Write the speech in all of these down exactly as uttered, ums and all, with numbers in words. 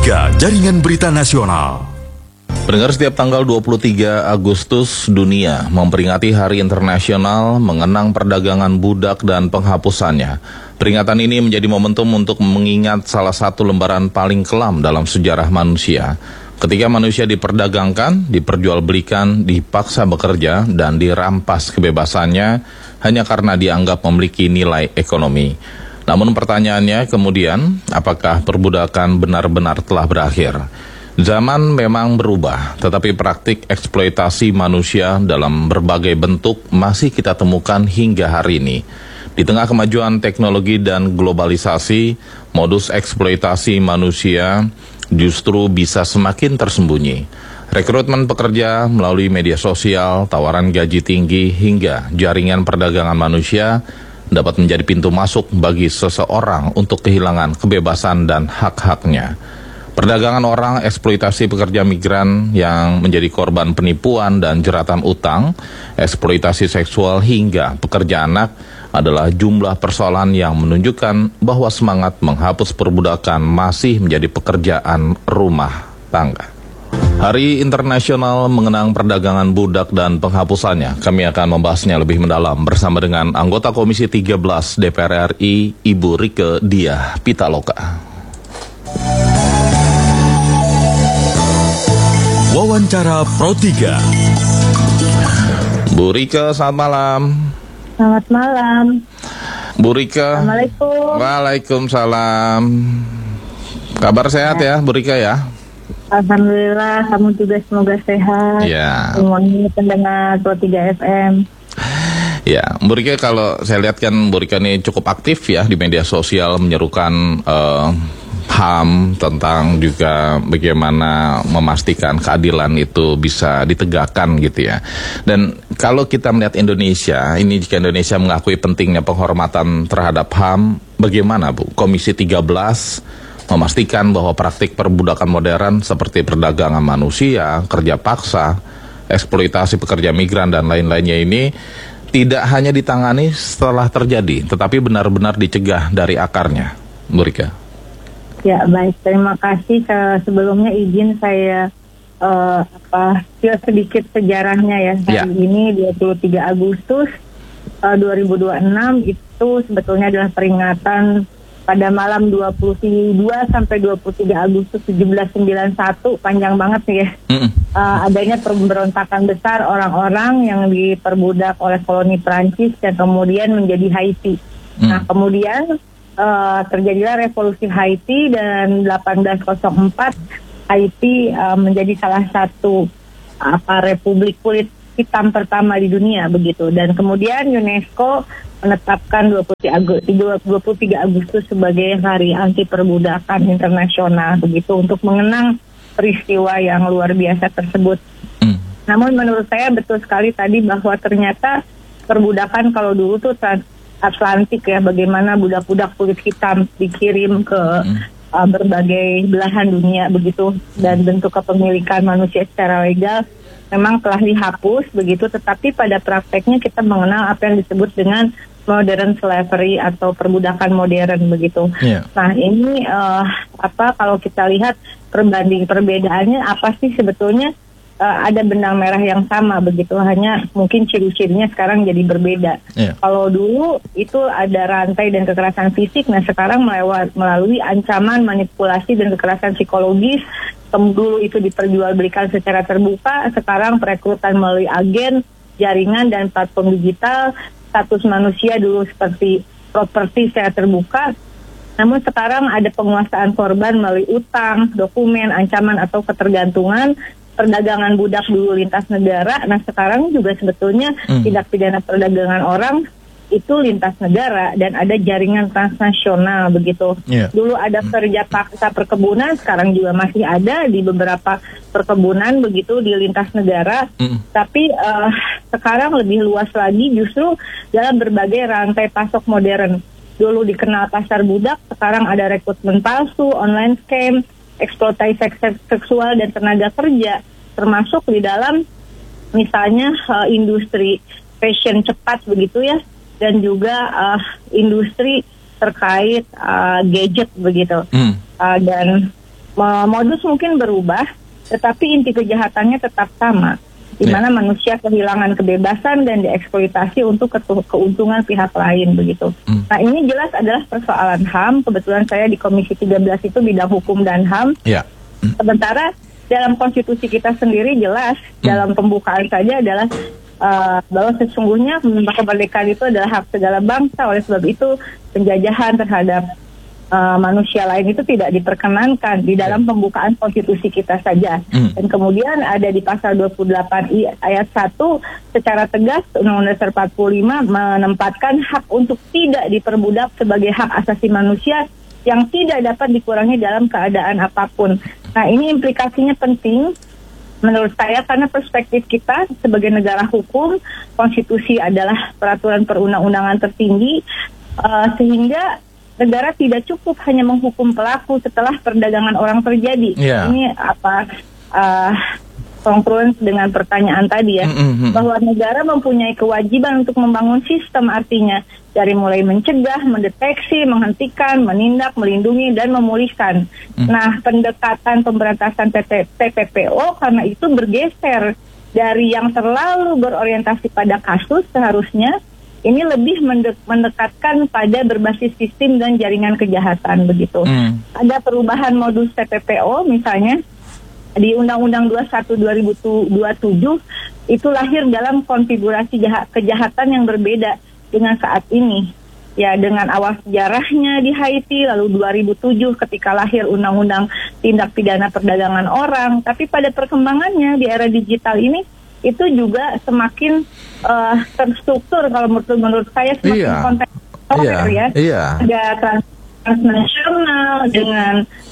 tiga Jaringan Berita Nasional. Pendengar, setiap tanggal dua puluh tiga Agustus dunia memperingati Hari Internasional mengenang perdagangan budak dan penghapusannya. Peringatan ini menjadi momentum untuk mengingat salah satu lembaran paling kelam dalam sejarah manusia. Ketika manusia diperdagangkan, diperjualbelikan, dipaksa bekerja, dan dirampas kebebasannya hanya karena dianggap memiliki nilai ekonomi. Namun pertanyaannya kemudian, apakah perbudakan benar-benar telah berakhir? Zaman memang berubah, tetapi praktik eksploitasi manusia dalam berbagai bentuk masih kita temukan hingga hari ini. Di tengah kemajuan teknologi dan globalisasi, modus eksploitasi manusia justru bisa semakin tersembunyi. Rekrutmen pekerja melalui media sosial, tawaran gaji tinggi, hingga jaringan perdagangan manusia dapat menjadi pintu masuk bagi seseorang untuk kehilangan kebebasan dan hak-haknya. Perdagangan orang, eksploitasi pekerja migran yang menjadi korban penipuan dan jeratan utang, eksploitasi seksual hingga pekerja anak adalah jumlah persoalan yang menunjukkan bahwa semangat menghapus perbudakan masih menjadi pekerjaan rumah tangga. Hari Internasional mengenang perdagangan budak dan penghapusannya. Kami akan membahasnya lebih mendalam bersama dengan anggota Komisi tiga belas D P R R I, Ibu Rieke Diah Pitaloka. Wawancara Pro tiga. Bu Rieke, selamat malam. Selamat malam. Bu Rieke. Assalamualaikum. Waalaikumsalam. Kabar sehat ya, Bu Rieke ya? Alhamdulillah, kamu juga semoga sehat. Ya. Semuanya pendengar Pro tiga F M. Ya, Bu Rieke, kalau saya lihat kan Bu Rieke ini cukup aktif ya di media sosial menyerukan uh, H A M tentang juga bagaimana memastikan keadilan itu bisa ditegakkan gitu ya. Dan kalau kita melihat Indonesia, ini jika Indonesia mengakui pentingnya penghormatan terhadap H A M, bagaimana Bu? Komisi tiga belas memastikan bahwa praktik perbudakan modern seperti perdagangan manusia, kerja paksa, eksploitasi pekerja migran dan lain-lainnya ini tidak hanya ditangani setelah terjadi, tetapi benar-benar dicegah dari akarnya, Bu Rieke. Ya, baik, terima kasih. Sebelumnya izin saya uh, apa sedikit sejarahnya ya. Hari ya. Ini dua puluh tiga Agustus uh, dua ribu dua puluh enam itu sebetulnya adalah peringatan pada malam dua puluh dua sampai dua puluh tiga Agustus seribu tujuh ratus sembilan puluh satu, panjang banget nih ya. Mm. Uh, adanya pemberontakan besar orang-orang yang diperbudak oleh koloni Prancis dan kemudian menjadi Haiti. Mm. Nah, kemudian Uh, terjadilah revolusi Haiti dan delapan belas nol empat Haiti uh, menjadi salah satu apa republik kulit hitam pertama di dunia begitu, dan kemudian UNESCO menetapkan dua puluh tiga Agustus sebagai Hari Anti Perbudakan Internasional begitu untuk mengenang peristiwa yang luar biasa tersebut. Mm. Namun menurut saya betul sekali tadi bahwa ternyata perbudakan kalau dulu tuh Atlantik ya, bagaimana budak-budak kulit hitam dikirim ke hmm. uh, berbagai belahan dunia begitu, dan bentuk kepemilikan manusia secara legal memang telah dihapus begitu, tetapi pada prakteknya kita mengenal apa yang disebut dengan modern slavery atau perbudakan modern begitu. Yeah. Nah ini uh, apa kalau kita lihat perbanding perbedaannya apa sih sebetulnya? Uh, ada benang merah yang sama begitu, hanya mungkin ciri-cirinya sekarang jadi berbeda. Yeah. Kalau dulu itu ada rantai dan kekerasan fisik, nah sekarang melewat, melalui ancaman, manipulasi dan kekerasan psikologis. Dulu itu diperjualbelikan secara terbuka, sekarang perekrutan melalui agen, jaringan dan platform digital. Status manusia dulu seperti properti secara terbuka, namun sekarang ada penguasaan korban melalui utang, dokumen, ancaman atau ketergantungan. Perdagangan budak dulu lintas negara, nah sekarang juga sebetulnya hmm. tindak pidana perdagangan orang itu lintas negara dan ada jaringan transnasional begitu. Yeah. Dulu ada kerja paksa perkebunan, sekarang juga masih ada di beberapa perkebunan begitu di lintas negara. Hmm. Tapi uh, sekarang lebih luas lagi justru dalam berbagai rantai pasok modern. Dulu dikenal pasar budak, sekarang ada rekrutmen palsu, online scam, eksploitasi seks- seksual dan tenaga kerja, termasuk di dalam misalnya uh, industri fashion cepat begitu ya, dan juga uh, industri terkait uh, gadget begitu. Hmm. Uh, dan modus mungkin berubah, tetapi inti kejahatannya tetap sama, di mana yeah. manusia kehilangan kebebasan dan dieksploitasi untuk ke- keuntungan pihak lain begitu. Mm. Nah ini jelas adalah persoalan H A M. Kebetulan saya di Komisi tiga belas itu bidang hukum dan H A M. Yeah. Mm. Sementara dalam konstitusi kita sendiri jelas mm. dalam pembukaan saja adalah uh, bahwa sesungguhnya kemerdekaan itu adalah hak segala bangsa. Oleh sebab itu penjajahan terhadap Uh, manusia lain itu tidak diperkenankan di dalam pembukaan konstitusi kita saja. Mm. Dan kemudian ada di pasal dua puluh delapan I ayat satu secara tegas Undang-Undang Dasar empat puluh lima menempatkan hak untuk tidak diperbudak sebagai hak asasi manusia yang tidak dapat dikurangi dalam keadaan apapun. Nah, ini implikasinya penting menurut saya karena perspektif kita sebagai negara hukum, konstitusi adalah peraturan perundang-undangan tertinggi, uh, sehingga negara tidak cukup hanya menghukum pelaku setelah perdagangan orang terjadi. Yeah. Ini apa uh, kongruens dengan pertanyaan tadi ya, mm-hmm. bahwa negara mempunyai kewajiban untuk membangun sistem, artinya dari mulai mencegah, mendeteksi, menghentikan, menindak, melindungi, dan memulihkan. Mm. Nah, pendekatan pemberantasan T P P O karena itu bergeser dari yang terlalu berorientasi pada kasus seharusnya ini lebih mendek- mendekatkan pada berbasis sistem dan jaringan kejahatan begitu. Mm. Ada perubahan modus T P P O misalnya di Undang-Undang dua puluh satu dua ribu dua puluh tujuh itu lahir dalam konfigurasi jahat- kejahatan yang berbeda dengan saat ini. Ya, dengan awal sejarahnya di Haiti, lalu dua ribu tujuh ketika lahir Undang-Undang Tindak Pidana Perdagangan Orang, tapi pada perkembangannya di era digital ini itu juga semakin uh, terstruktur kalau menurut, menurut saya semakin yeah. kontekstual yeah. ya. Yeah. Ada trans- transnasional dengan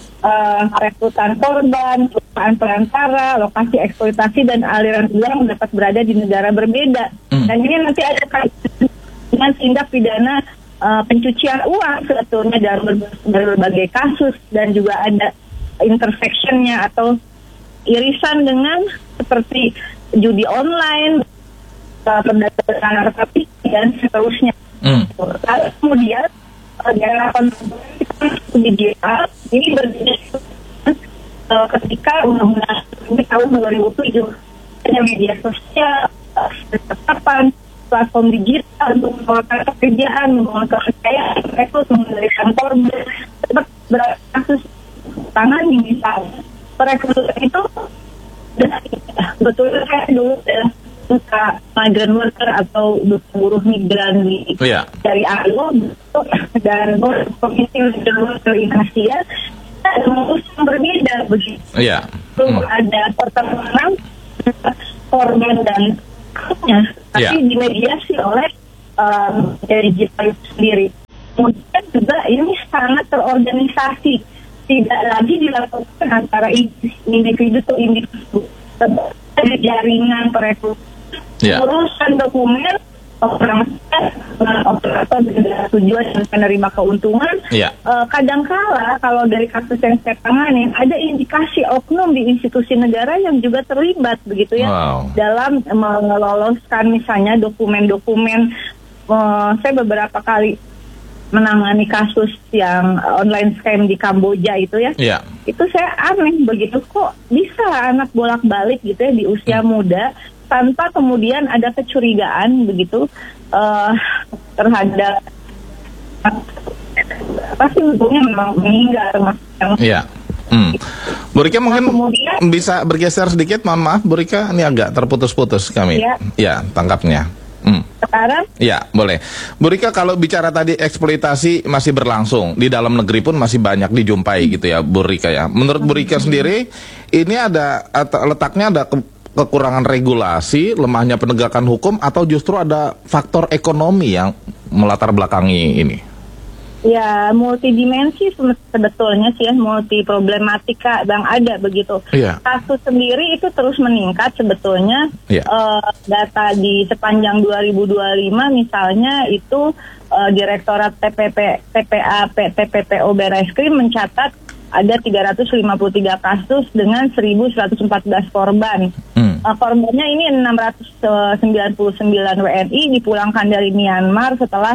uh, rekrutan korban, perusahaan perantara, lokasi eksploitasi dan aliran uang dapat berada di negara berbeda. Mm. Dan ini nanti ada kaitan dengan tindak pidana uh, pencucian uang sebetulnya dalam ber- berbagai kasus dan juga ada intersectionnya atau irisan dengan seperti judi online, perdagangan narkotika dan seterusnya. Mm. Lalu kemudian dalam konteks digital ini berbeda uh, ketika undang-undang ini tahun dua ribu tujuh ada media sosial, uh, ketetapan platform digital untuk melakukan pekerjaan, membangun kepercayaan, rekrut, mengendalikan korban, beberapa kasus tangan misalnya perekrutan itu betul saya dulu adalah buka migrant worker atau buruh migran di yeah. dari A I O dan Komisi Migrant Worker in Asia ada modus yang berbeda begitu. Yeah. Hmm. Ada pertemuan korban dan kasusnya, tapi yeah. dimediasi oleh um, dari digital sendiri. Kemudian juga ini sangat terorganisasi. Tidak lagi dilakukan antara individu ke individu, ada jaringan perekrutan, yeah. urusan dokumen, orang operator dengan tujuan dan penerima keuntungan. Yeah. Uh, kadangkala kalau dari kasus yang saya tangani ada indikasi oknum di institusi negara yang juga terlibat begitu ya wow. dalam meloloskan misalnya dokumen-dokumen. Uh, saya beberapa kali menangani kasus yang online scam di Kamboja itu ya, yeah. itu saya aneh begitu kok bisa anak bolak-balik gitu ya di usia hmm. muda tanpa kemudian ada kecurigaan begitu uh, terhadap pasti untungnya memang meninggal termasuk yang yeah. hmm. Bu Rika mungkin kemudian, bisa bergeser sedikit, mohon maaf Bu Rika ini agak terputus-putus kami ya, ya tangkapnya. Hmm. Sekarang? Ya, boleh. Bu Rika, kalau bicara tadi eksploitasi masih berlangsung, di dalam negeri pun masih banyak dijumpai gitu ya, Bu Rika ya. Menurut Bu Rika sendiri, ini ada letaknya ada ke, kekurangan regulasi, lemahnya penegakan hukum, atau justru ada faktor ekonomi yang melatar belakangi ini? Ya, multidimensi sebetulnya sih ya, multi problematika yang ada begitu. Yeah. Kasus sendiri itu terus meningkat sebetulnya. Yeah. Uh, data di sepanjang dua ribu dua puluh lima misalnya itu uh, Direktorat T P P, T P A, T P P O Barreskrim mencatat ada tiga ratus lima puluh tiga kasus dengan seribu seratus empat belas korban. Mm. Uh, korbannya ini enam ratus sembilan puluh sembilan W N I dipulangkan dari Myanmar setelah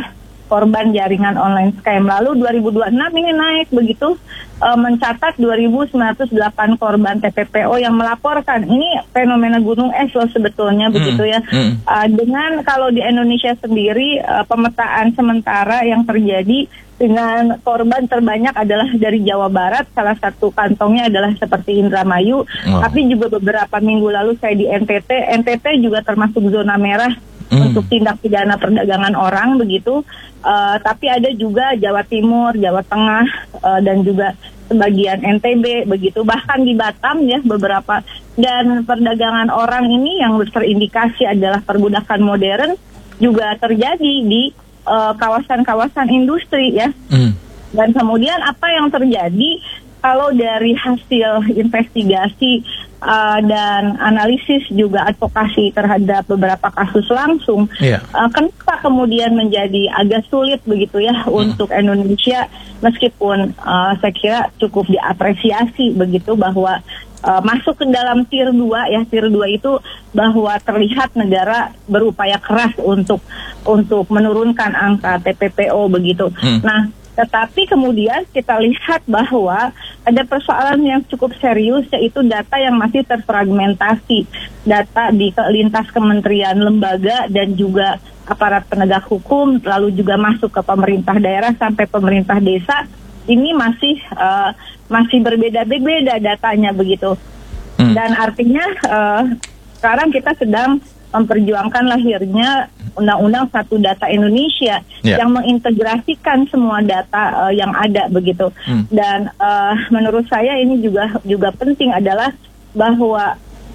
korban jaringan online scam. Lalu dua ribu dua puluh enam ini naik begitu, uh, mencatat dua ribu sembilan ratus delapan korban T P P O yang melaporkan. Ini fenomena gunung es loh sebetulnya hmm. begitu ya. Hmm. Uh, dengan kalau di Indonesia sendiri uh, pemetaan sementara yang terjadi dengan korban terbanyak adalah dari Jawa Barat, salah satu kantongnya adalah seperti Indramayu, oh. tapi juga beberapa minggu lalu saya di N T T, N T T juga termasuk zona merah hmm. untuk tindak pidana perdagangan orang begitu, uh, tapi ada juga Jawa Timur, Jawa Tengah, uh, dan juga sebagian N T B begitu, bahkan di Batam ya beberapa, dan perdagangan orang ini yang terindikasi adalah perbudakan modern juga terjadi di Uh, kawasan-kawasan industri ya, mm. dan kemudian apa yang terjadi kalau dari hasil investigasi uh, dan analisis juga advokasi terhadap beberapa kasus langsung, yeah. uh, kenapa kemudian menjadi agak sulit begitu ya mm. untuk Indonesia, meskipun uh, saya kira cukup diapresiasi begitu bahwa Uh, masuk ke dalam tier dua ya, tier dua itu bahwa terlihat negara berupaya keras untuk untuk menurunkan angka T P P O begitu. Hmm. Nah, tetapi kemudian kita lihat bahwa ada persoalan yang cukup serius, yaitu data yang masih terfragmentasi, data di lintas kementerian, lembaga, dan juga aparat penegak hukum, lalu juga masuk ke pemerintah daerah sampai pemerintah desa. Ini masih uh, masih berbeda-beda datanya begitu, hmm. dan artinya uh, sekarang kita sedang memperjuangkan lahirnya Undang-Undang Satu Data Indonesia yeah. yang mengintegrasikan semua data uh, yang ada begitu, hmm. dan uh, menurut saya ini juga juga penting adalah bahwa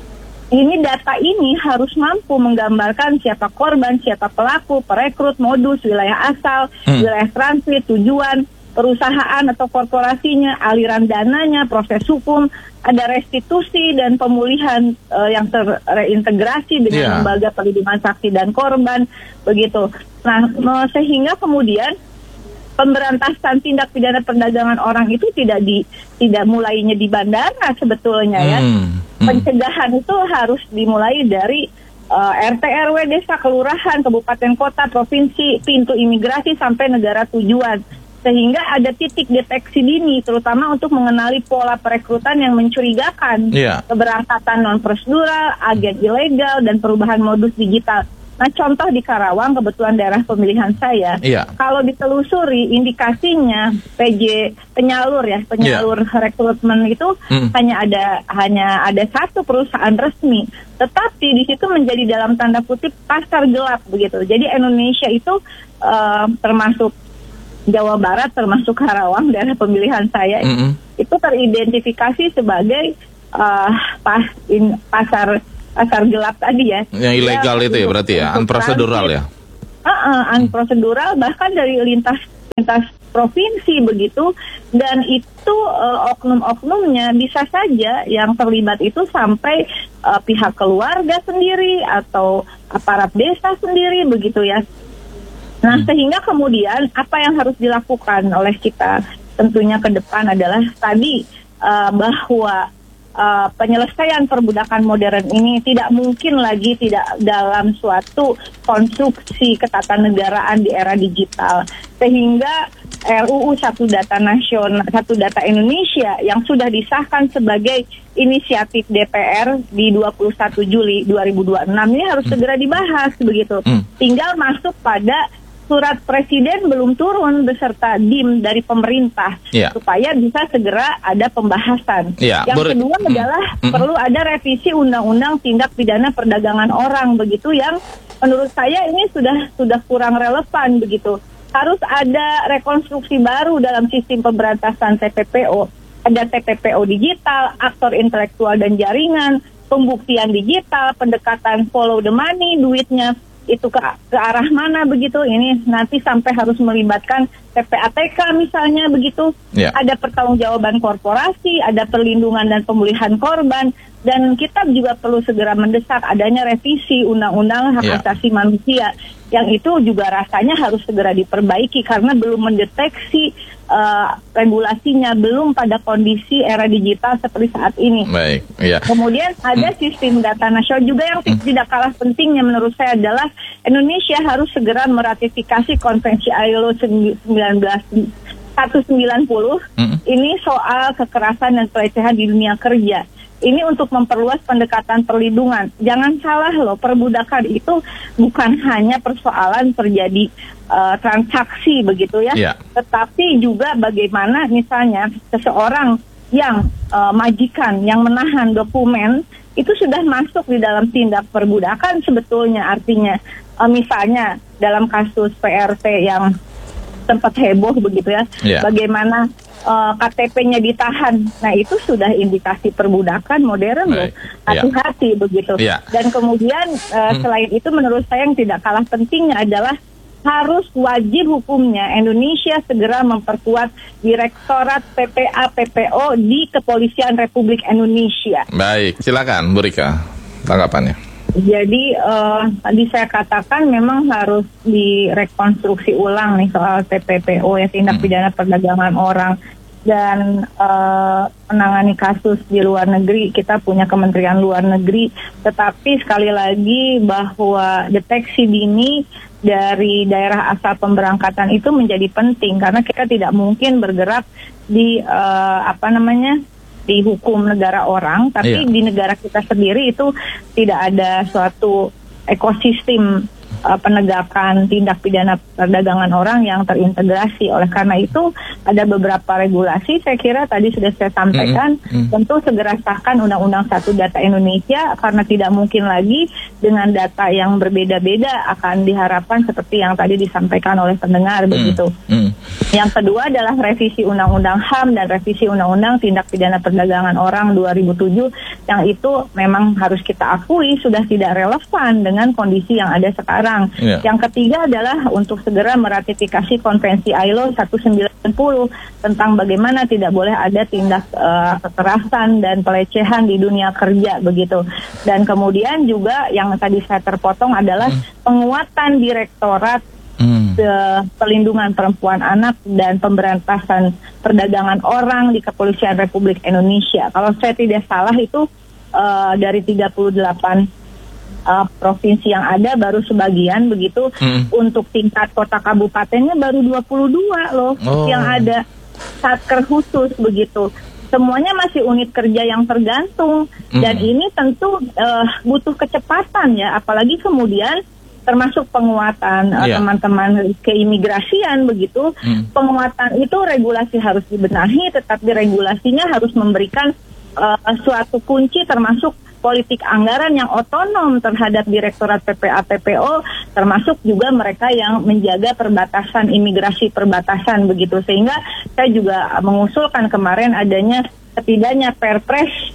ini data ini harus mampu menggambarkan siapa korban, siapa pelaku, perekrut, modus, wilayah asal, hmm. wilayah transit, tujuan perusahaan atau korporasinya, aliran dananya, proses hukum, ada restitusi dan pemulihan uh, yang terreintegrasi dengan yeah. lembaga perlindungan saksi dan korban, begitu. Nah, sehingga kemudian pemberantasan tindak pidana perdagangan orang itu tidak di tidak mulainya di bandara sebetulnya ya. Hmm. Hmm. Pencegahan itu harus dimulai dari uh, R T R W, desa, kelurahan, kabupaten, kota, provinsi, pintu imigrasi sampai negara tujuan. Sehingga ada titik deteksi dini, terutama untuk mengenali pola perekrutan yang mencurigakan, yeah. keberangkatan non-prosedural, agen ilegal, dan perubahan modus digital. Nah, contoh di Karawang, kebetulan daerah pemilihan saya, yeah. kalau ditelusuri indikasinya P J penyalur ya, penyalur yeah. rekrutmen itu mm. hanya ada hanya ada satu perusahaan resmi, tetapi di situ menjadi dalam tanda kutip pasar gelap begitu. Jadi Indonesia itu uh, termasuk Jawa Barat, termasuk Karawang, daerah pemilihan saya, mm-hmm. itu teridentifikasi sebagai uh, pas, in, pasar pasar gelap tadi ya. Yang ilegal ya, itu ya berarti ya, unprosedural ya? Uh-uh, unprosedural, bahkan dari lintas lintas provinsi begitu, dan itu uh, oknum-oknumnya bisa saja yang terlibat itu sampai uh, pihak keluarga sendiri atau aparat desa sendiri begitu ya. Nah, sehingga kemudian apa yang harus dilakukan oleh kita tentunya ke depan adalah tadi uh, bahwa uh, penyelesaian perbudakan modern ini tidak mungkin lagi tidak dalam suatu konstruksi ketatanegaraan di era digital. Sehingga R U U Satu Data Nasional, Satu Data Indonesia yang sudah disahkan sebagai inisiatif D P R di dua puluh satu Juli dua ribu dua puluh enam ini harus segera dibahas begitu. Hmm. Tinggal masuk pada surat presiden belum turun beserta D I M dari pemerintah yeah. supaya bisa segera ada pembahasan. Yeah. Yang Ber- kedua mm. adalah mm. perlu ada revisi undang-undang tindak pidana perdagangan orang begitu, yang menurut saya ini sudah sudah kurang relevan begitu. Harus ada rekonstruksi baru dalam sistem pemberantasan T P P O. Ada T P P O digital, aktor intelektual dan jaringan, pembuktian digital, pendekatan follow the money, duitnya itu ke, ke arah mana begitu, ini nanti sampai harus melibatkan P P A T K misalnya begitu, yeah. ada pertanggungjawaban korporasi, ada perlindungan dan pemulihan korban, dan kita juga perlu segera mendesak adanya revisi Undang-Undang Hak yeah. Asasi Manusia yang itu juga rasanya harus segera diperbaiki karena belum mendeteksi uh, regulasinya, belum pada kondisi era digital seperti saat ini. Baik, iya. Kemudian ada hmm. sistem data nasional juga yang hmm. tidak kalah pentingnya menurut saya adalah Indonesia harus segera meratifikasi konvensi I L O seratus sembilan puluh hmm. ini soal kekerasan dan pelecehan di dunia kerja. Ini untuk memperluas pendekatan perlindungan. Jangan salah loh, perbudakan itu bukan hanya persoalan terjadi uh, transaksi begitu ya, yeah. tetapi juga bagaimana misalnya seseorang yang uh, majikan yang menahan dokumen itu sudah masuk di dalam tindak perbudakan sebetulnya. Artinya uh, misalnya dalam kasus P R T yang sempat heboh begitu ya, yeah. bagaimana Uh, K T P-nya ditahan, nah itu sudah indikasi perbudakan modern loh, hati-hati yeah. begitu. Yeah. Dan kemudian uh, hmm. selain itu menurut saya yang tidak kalah pentingnya adalah harus wajib hukumnya Indonesia segera memperkuat Direktorat P P A P P O di Kepolisian Republik Indonesia. Baik, silakan Bu Rika tanggapannya. Jadi uh, tadi saya katakan memang harus direkonstruksi ulang nih soal T P P O ya, tindak pidana perdagangan orang, dan uh, menangani kasus di luar negeri. Kita punya Kementerian Luar Negeri, tetapi sekali lagi bahwa deteksi dini dari daerah asal pemberangkatan itu menjadi penting karena kita tidak mungkin bergerak di uh, apa namanya di hukum negara orang, tapi iya. di negara kita sendiri itu tidak ada suatu ekosistem uh, penegakan tindak pidana perdagangan orang yang terintegrasi. Oleh karena itu ada beberapa regulasi, saya kira tadi sudah saya sampaikan, mm-hmm. tentu segera sahkan Undang-Undang satu Data Indonesia karena tidak mungkin lagi dengan data yang berbeda-beda akan diharapkan seperti yang tadi disampaikan oleh pendengar, mm-hmm. begitu. Mm-hmm. Yang kedua adalah revisi Undang-Undang H A M dan revisi Undang-Undang Tindak Pidana Perdagangan Orang dua ribu tujuh yang itu memang harus kita akui sudah tidak relevan dengan kondisi yang ada sekarang. Yeah. Yang ketiga adalah untuk segera meratifikasi konvensi I L O seratus sembilan puluh tentang bagaimana tidak boleh ada tindak uh, kekerasan dan pelecehan di dunia kerja begitu. Dan kemudian juga yang tadi saya terpotong adalah hmm. penguatan Direktorat Hmm. Pelindungan Perempuan Anak dan Pemberantasan Perdagangan Orang di Kepolisian Republik Indonesia. Kalau saya tidak salah itu uh, dari tiga puluh delapan uh, provinsi yang ada baru sebagian begitu. Hmm. Untuk tingkat kota kabupatennya baru dua puluh dua loh oh. yang ada satker khusus begitu. Semuanya masih unit kerja yang tergantung hmm. dan ini tentu uh, butuh kecepatan ya, apalagi kemudian termasuk penguatan uh, yeah. teman-teman keimigrasian begitu. Hmm. Penguatan itu regulasi harus dibenahi, tetapi regulasinya harus memberikan uh, suatu kunci termasuk politik anggaran yang otonom terhadap Direktorat P P A P P O, termasuk juga mereka yang menjaga perbatasan imigrasi perbatasan begitu. Sehingga saya juga mengusulkan kemarin adanya setidaknya Perpres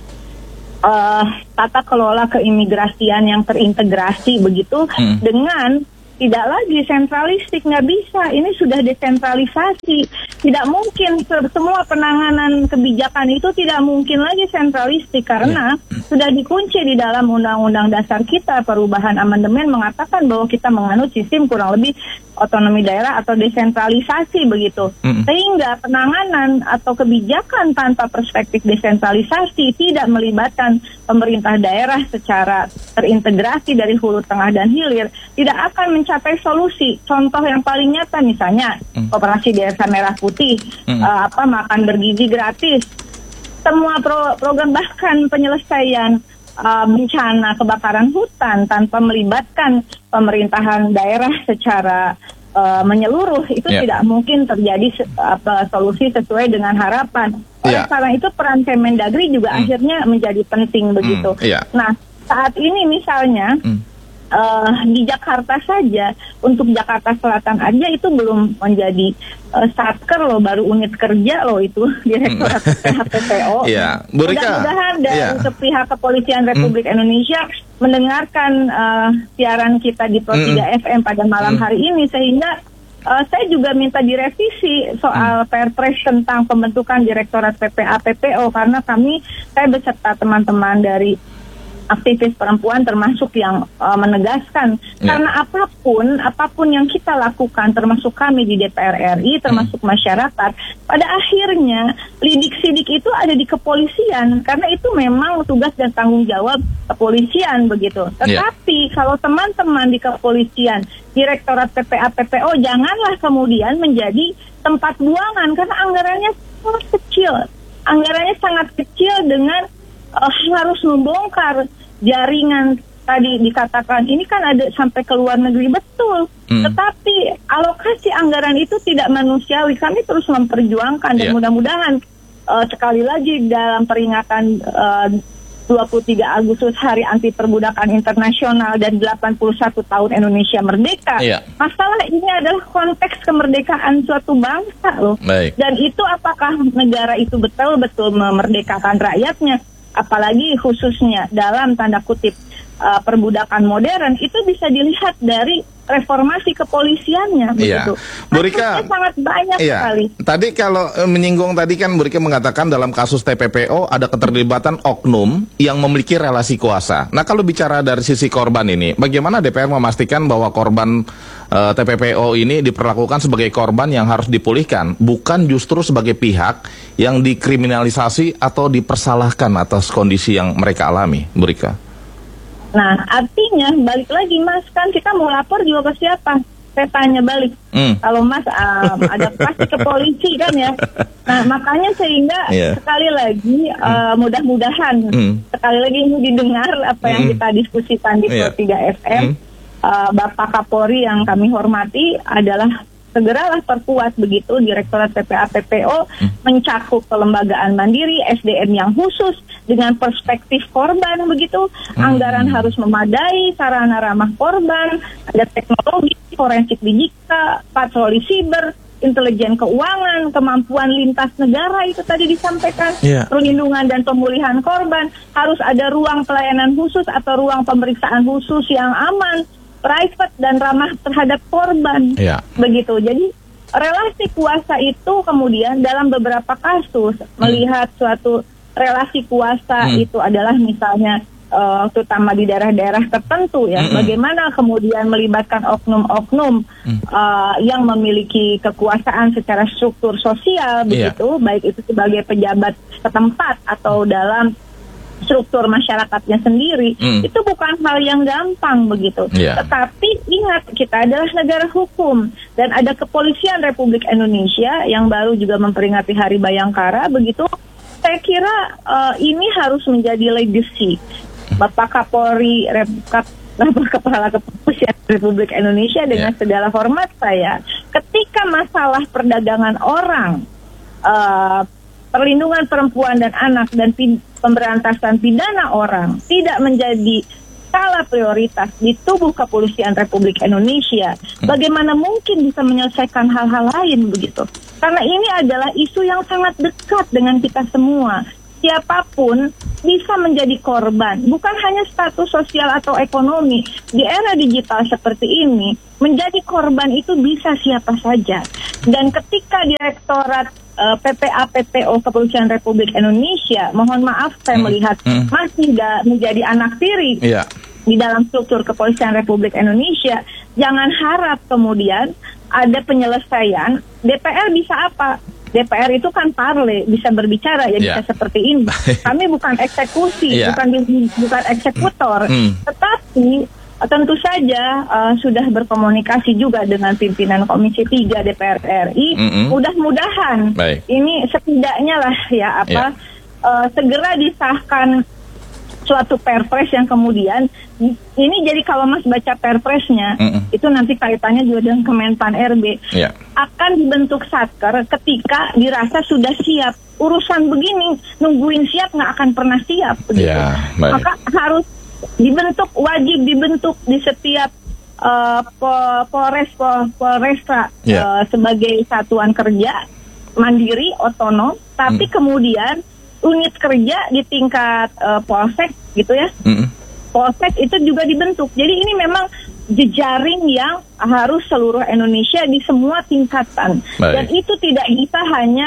Uh, tata kelola keimigrasian yang terintegrasi begitu hmm. dengan tidak lagi sentralistik, nggak bisa. Ini sudah desentralisasi. Tidak mungkin semua penanganan kebijakan itu tidak mungkin lagi sentralistik karena hmm. sudah dikunci di dalam Undang-Undang Dasar kita. Perubahan amandemen mengatakan bahwa kita menganut sistem kurang lebih otonomi daerah atau desentralisasi begitu. Hmm. Sehingga penanganan atau kebijakan tanpa perspektif desentralisasi tidak melibatkan pemerintah daerah secara terintegrasi dari hulu, tengah, dan hilir tidak akan mencapai solusi. Contoh yang paling nyata misalnya hmm. Operasi Desa Merah Putih, hmm. uh, apa makan bergizi gratis, semua pro- program bahkan penyelesaian uh, bencana kebakaran hutan tanpa melibatkan pemerintahan daerah secara uh, menyeluruh itu yeah. tidak mungkin terjadi apa solusi sesuai dengan harapan. Oleh yeah. karena itu peran Kemendagri juga mm. akhirnya menjadi penting begitu. Mm, yeah. Nah, saat ini misalnya mm. uh, di Jakarta saja, untuk Jakarta Selatan aja itu belum menjadi uh, satker loh, baru unit kerja loh itu Direktorat P P A P P O. Yeah. Mudah-mudahan dari yeah. pihak Kepolisian Republik mm. Indonesia mendengarkan uh, siaran kita di Pro tiga mm. F M pada malam mm. hari ini, sehingga Uh, saya juga minta direvisi soal hmm. Perpres tentang pembentukan Direktorat P P A P P O karena kami, saya beserta teman-teman dari aktivis perempuan termasuk yang uh, menegaskan Ya. karena apapun apapun yang kita lakukan termasuk kami di D P R R I termasuk hmm. masyarakat pada akhirnya lidik-sidik itu ada di kepolisian karena itu memang tugas dan tanggung jawab kepolisian begitu. Tetapi ya. kalau teman-teman di kepolisian Direktorat P P A P P O janganlah kemudian menjadi tempat buangan karena anggarannya sangat kecil anggarannya sangat kecil dengan uh, harus membongkar jaringan tadi dikatakan ini kan ada sampai ke luar negeri betul, hmm. tetapi alokasi anggaran itu tidak manusiawi. Kami terus memperjuangkan dan yeah. mudah-mudahan uh, sekali lagi dalam peringatan uh, dua puluh tiga Agustus Hari Anti Perbudakan Internasional dan delapan puluh satu tahun Indonesia Merdeka. Yeah. Masalah ini adalah konteks kemerdekaan suatu bangsa loh. Baik. Dan itu apakah negara itu betul-betul memerdekakan rakyatnya? Apalagi khususnya dalam tanda kutip uh, perbudakan modern itu bisa dilihat dari reformasi kepolisiannya begitu. Iya. Bu Rika, sangat banyak iya. sekali. Tadi kalau e, menyinggung tadi kan Bu Rika mengatakan dalam kasus T P P O ada keterlibatan oknum yang memiliki relasi kuasa. Nah, kalau bicara dari sisi korban ini, bagaimana D P R memastikan bahwa korban e, T P P O ini diperlakukan sebagai korban yang harus dipulihkan, bukan justru sebagai pihak yang dikriminalisasi atau dipersalahkan atas kondisi yang mereka alami, Bu Rika? Nah, artinya balik lagi Mas, kan kita mau lapor juga ke siapa? Saya tanya balik. Hmm. Kalau Mas um, ada pasti ke polisi kan ya. Nah, makanya sehingga yeah. sekali lagi uh, mudah-mudahan hmm. sekali lagi ini didengar apa yang hmm. kita diskusikan di Pro tiga F M. Hmm. Uh, Bapak Kapolri yang kami hormati adalah segeralah perkuat begitu Direktorat P P A P P O hmm. mencakup kelembagaan mandiri, S D M yang khusus dengan perspektif korban begitu, hmm. anggaran harus memadai, sarana ramah korban, ada teknologi, forensik digital, patroli siber, intelijen keuangan, kemampuan lintas negara itu tadi disampaikan, yeah. perlindungan dan pemulihan korban, harus ada ruang pelayanan khusus atau ruang pemeriksaan khusus yang aman, private dan ramah terhadap korban, yeah. begitu. Jadi relasi kuasa itu kemudian dalam beberapa kasus hmm. melihat suatu relasi kuasa hmm. itu adalah misalnya uh, terutama di daerah-daerah tertentu ya, hmm. bagaimana kemudian melibatkan oknum-oknum hmm. uh, yang memiliki kekuasaan secara struktur sosial begitu, yeah. baik itu sebagai pejabat setempat atau dalam struktur masyarakatnya sendiri, hmm. itu bukan hal yang gampang begitu. Yeah. Tetapi ingat, kita adalah negara hukum dan ada Kepolisian Republik Indonesia yang baru juga memperingati Hari Bayangkara begitu. Saya kira uh, ini harus menjadi legacy Bapak Kapolri, Rep, Kap, Bapak Kepala Kepolisian Republik Indonesia dengan yeah. segala hormat saya. Ketika masalah perdagangan orang, uh, perlindungan perempuan dan anak dan pemberantasan pidana orang tidak menjadi skala prioritas di tubuh Kepolisian Republik Indonesia, hmm. bagaimana mungkin bisa menyelesaikan hal-hal lain begitu? Karena ini adalah isu yang sangat dekat dengan kita semua. Siapapun bisa menjadi korban, bukan hanya status sosial atau ekonomi. Di era digital seperti ini, menjadi korban itu bisa siapa saja. Dan ketika Direktorat uh, P P A P P O Kepolisian Republik Indonesia, mohon maaf saya hmm. melihat hmm. masih da- menjadi anak tiri yeah. di dalam struktur Kepolisian Republik Indonesia, jangan harap kemudian ada penyelesaian. D P R bisa apa? D P R itu kan parle, bisa berbicara ya, yeah. bisa seperti ini. Kami bukan eksekusi, yeah. bukan bukan eksekutor, mm. tetapi tentu saja uh, sudah berkomunikasi juga dengan pimpinan Komisi tiga D P R R I. Mm-hmm. Mudah-mudahan Baik. ini setidaknya lah ya apa yeah. uh, segera disahkan suatu perpres yang kemudian ini jadi kalau Mas baca perpresnya mm-mm. itu nanti kaitannya juga dengan Kemenpan R B yeah. akan dibentuk satker ketika dirasa sudah siap. Urusan begini nungguin siap nggak akan pernah siap begitu. Yeah, maka harus dibentuk, wajib dibentuk di setiap uh, Polres Polresta yeah. uh, sebagai satuan kerja mandiri otonom, tapi mm. kemudian unit kerja di tingkat uh, polsek gitu ya, mm-hmm. polsek itu juga dibentuk. Jadi ini memang jejaring yang harus seluruh Indonesia di semua tingkatan. Baik. Dan itu tidak bisa hanya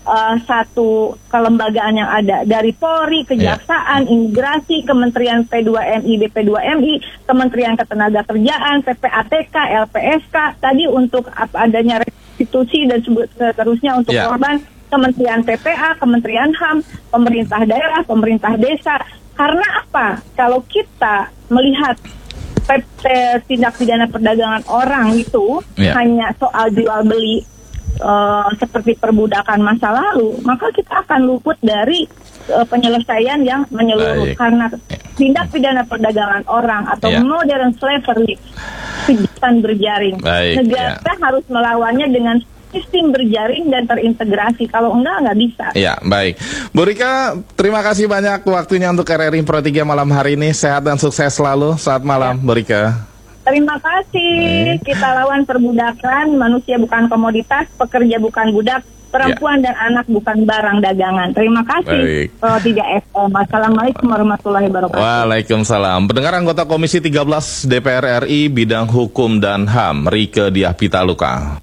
uh, satu kelembagaan yang ada dari Polri, Kejaksaan, Imigrasi, Kementerian P dua M I, B P dua M I, Kementerian Ketenagakerjaan, P P A T K, L P S K, tadi untuk apa adanya restitusi dan seterusnya untuk yeah. korban, Kementerian P P A, Kementerian H A M, pemerintah daerah, pemerintah desa. Karena apa? Kalau kita melihat P P tindak pidana perdagangan orang itu yeah. hanya soal jual beli uh, seperti perbudakan masa lalu, maka kita akan luput dari uh, penyelesaian yang menyeluruh. Baik. Karena tindak pidana perdagangan orang atau yeah. modern slavery kejahatan berjaring. Baik, Negara yeah. harus melawannya dengan sistem berjaring dan terintegrasi. Kalau enggak, enggak bisa. Ya, baik. Bu Rika, terima kasih banyak waktunya untuk R R I Pro tiga malam hari ini. Sehat dan sukses selalu. Selamat malam, ya. Bu Rika. Terima kasih. Baik. Kita lawan perbudakan. Manusia bukan komoditas, pekerja bukan budak, perempuan ya. dan anak bukan barang dagangan. Terima kasih. Pro tiga F M. Assalamualaikum warahmatullahi wabarakatuh. Waalaikumsalam. Pendengar anggota Komisi tiga belas D P R R I bidang hukum dan H A M, Rieke Diah Pitaloka.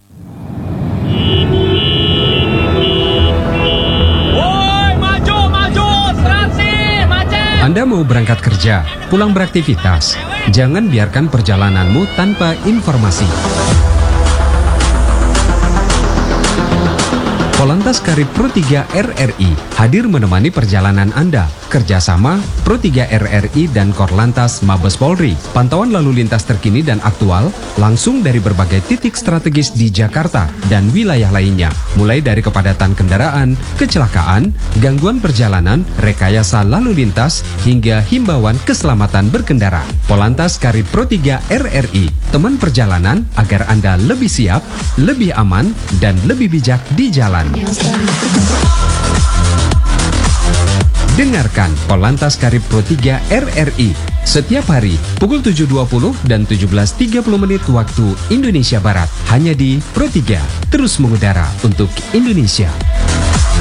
Anda mau berangkat kerja, pulang beraktivitas, jangan biarkan perjalananmu tanpa informasi. Polantas Karib Pro tiga R R I hadir menemani perjalanan Anda. Kerjasama Pro tiga R R I dan Korlantas Mabes Polri. Pantauan lalu lintas terkini dan aktual langsung dari berbagai titik strategis di Jakarta dan wilayah lainnya. Mulai dari kepadatan kendaraan, kecelakaan, gangguan perjalanan, rekayasa lalu lintas, hingga himbauan keselamatan berkendara. Polantas Karib Pro tiga R R I, teman perjalanan agar Anda lebih siap, lebih aman, dan lebih bijak di jalan. Dengarkan Polantas Karib Pro tiga R R I setiap hari pukul tujuh dua puluh dan tujuh belas tiga puluh menit waktu Indonesia Barat, hanya di Pro tiga, terus mengudara untuk Indonesia.